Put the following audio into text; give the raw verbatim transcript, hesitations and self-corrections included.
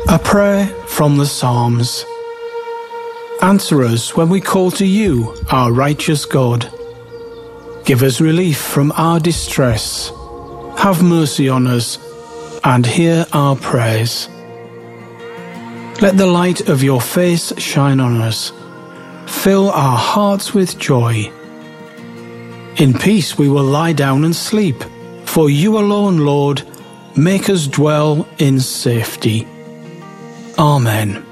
A prayer from the Psalms. Answer us when we call to you, our righteous God. Give us relief from our distress. Have mercy on us, and hear our prayers. Let the light of your face shine on us. Fill our hearts with joy. In peace we will lie down and sleep, for you alone, Lord, make us dwell in safety. Amen.